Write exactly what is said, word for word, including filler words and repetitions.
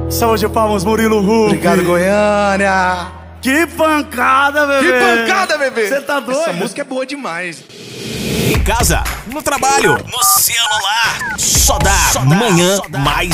Saúde de palmas, Murilo Huck. Obrigado, Goiânia. Que pancada, bebê. Que pancada, bebê. Você tá doido? Essa música é boa demais. Em casa, no trabalho, no celular. Só dá, Só dá. Manhã Só dá. Mais